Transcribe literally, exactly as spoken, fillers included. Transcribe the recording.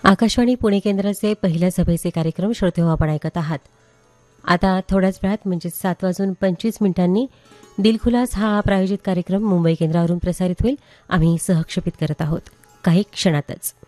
आकाशवाणी पुणे केंद्राचे पहिल्या सभेचे कार्यक्रम श्रोतेहो आपण ऐकत आहात. आता थोड्याच वेळात म्हणजे सात वाजून पंचवीस मिनिटांनी दिलखुलास हा प्रायोजित कार्यक्रम मुंबई केंद्रावरून प्रसारित होईल. आम्ही सहक्षेपित करत आहोत काही क्षणातच.